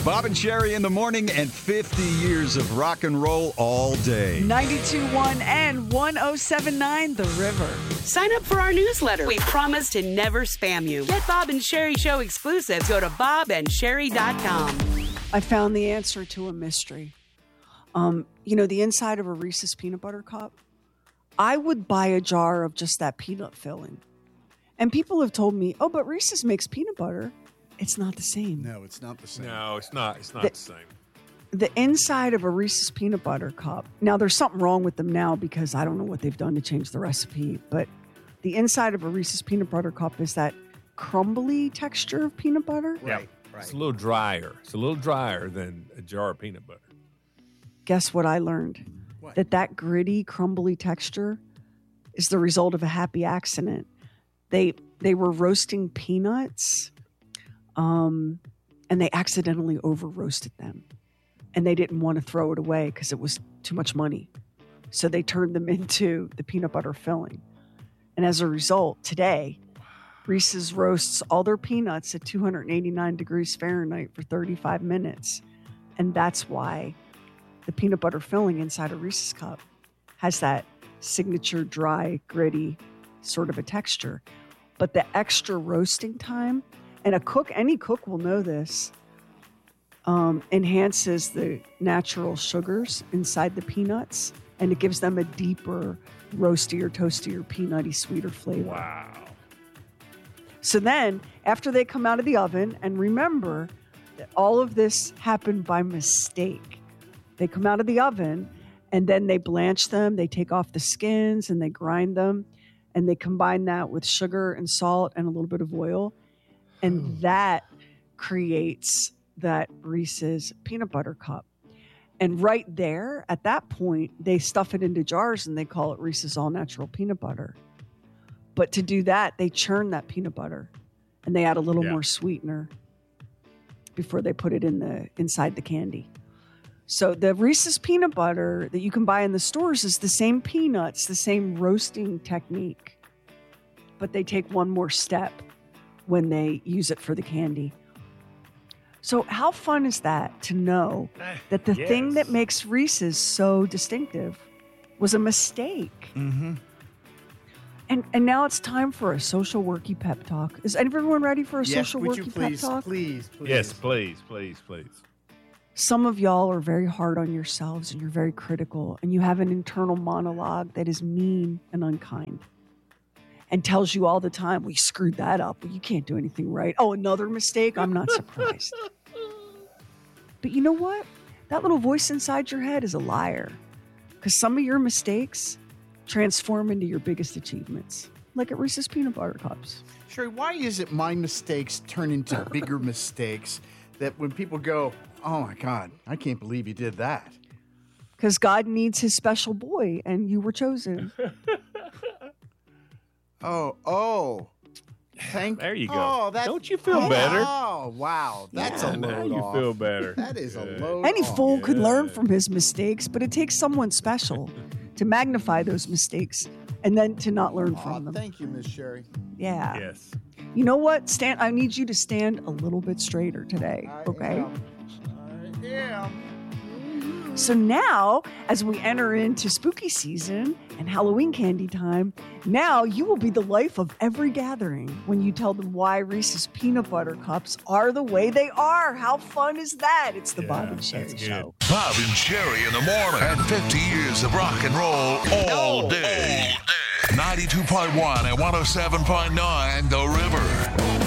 Bob and Sherry in the morning and 50 years of rock and roll all day. 92.1 and 107.9 The River. Sign up for our newsletter. We promise to never spam you. Get Bob and Sherry Show exclusives. Go to bobandsherry.com. I found the answer to a mystery. The inside of a Reese's peanut butter cup, I would buy a jar of just that peanut filling. And people have told me, oh, but Reese's makes peanut butter. It's not the same. No, it's not the same. No, it's not. It's not the same. The inside of a Reese's peanut butter cup. Now, there's something wrong with them now because I don't know what they've done to change the recipe. But the inside of a Reese's peanut butter cup is that crumbly texture of peanut butter. Right. It's a little drier. It's a little drier than a jar of peanut butter. Guess what I learned? What? That gritty, crumbly texture is the result of a happy accident. They were roasting peanuts, and they accidentally over roasted them, and they didn't want to throw it away because it was too much money. So they turned them into the peanut butter filling, and as a result, today, Reese's roasts all their peanuts at 289 degrees Fahrenheit for 35 minutes, and that's why the peanut butter filling inside a Reese's cup has that signature dry, gritty sort of a texture. But the extra roasting time, and any cook will know this, enhances the natural sugars inside the peanuts, and it gives them a deeper, roastier, toastier, peanutty, sweeter flavor. Wow. So then, after they come out of the oven, and remember that all of this happened by mistake. They come out of the oven, and then they blanch them, they take off the skins, and they grind them, and they combine that with sugar and salt and a little bit of oil, and that creates that Reese's peanut butter cup. And right there, at that point, they stuff it into jars, and they call it Reese's All-Natural Peanut Butter. But to do that, they churn that peanut butter, and they add a little more sweetener before they put it inside the candy. So the Reese's peanut butter that you can buy in the stores is the same peanuts, the same roasting technique, but they take one more step when they use it for the candy. So how fun is that to know that the thing that makes Reese's so distinctive was a mistake? Mm-hmm. And now it's time for a social worky pep talk. Is everyone ready for a social worky pep talk? Please. Yes, please. Some of y'all are very hard on yourselves and you're very critical and you have an internal monologue that is mean and unkind and tells you all the time, well, you screwed that up. Well, you can't do anything right. Oh, another mistake? I'm not surprised. But you know what? That little voice inside your head is a liar because some of your mistakes transform into your biggest achievements, like at Reese's Peanut Butter Cups. Sherry, why is it my mistakes turn into bigger mistakes that when people go, oh my God, I can't believe you did that? Because God needs his special boy, and you were chosen. Oh. There you go. Oh, Don't you feel better? Oh, wow. That's a Now load you off. feel better. That is a load Any off. fool could learn from his mistakes, but it takes someone special to magnify those mistakes and then to not learn from them. Thank you, Miss Sherry. Yeah. Yes. You know what? I need you to stand a little bit straighter today, okay? I am. So now, as we enter into spooky season and Halloween candy time, now you will be the life of every gathering when you tell them why Reese's Peanut Butter Cups are the way they are. How fun is that? It's the Bob and Sherry that's Show. Bob and Sherry in the morning. And 50 years of rock and roll all day. 92.1 and 107.9 The River.